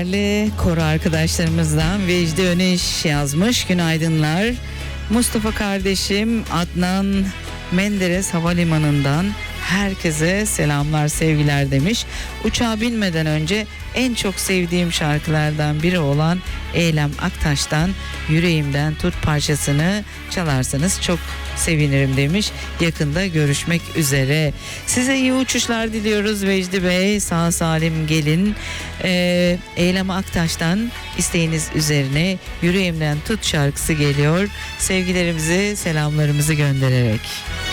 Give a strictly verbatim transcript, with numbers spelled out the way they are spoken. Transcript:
değerli koro arkadaşlarımızdan Vecdi Öneş yazmış. Günaydınlar. Mustafa kardeşim Adnan Menderes Havalimanı'ndan herkese selamlar, sevgiler demiş. Uçağa binmeden önce en çok sevdiğim şarkılardan biri olan Eylem Aktaş'tan Yüreğimden Tut parçasını çalarsanız çok sevinirim demiş. Yakında görüşmek üzere. Size iyi uçuşlar diliyoruz Vecdi Bey. Sağ salim gelin. Ee, Eylem Aktaş'tan isteğiniz üzerine Yüreğimden Tut şarkısı geliyor. Sevgilerimizi, selamlarımızı göndererek.